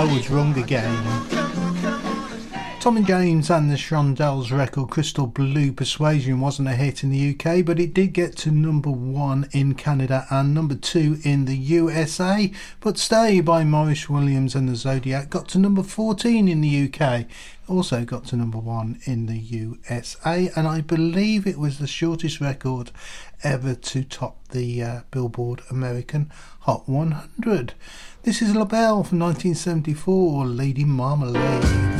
I Was Wrong Again. Tommy James and the Shondells record Crystal Blue Persuasion wasn't a hit in the UK, but it did get to number 1 in Canada and number 2 in the USA. But Stay by Maurice Williams and the Zodiac got to number 14 in the UK. Also got to number 1 in the USA, and I believe it was the shortest record ever to top the Billboard American Hot 100. This is LaBelle from 1974, Lady Marmalade.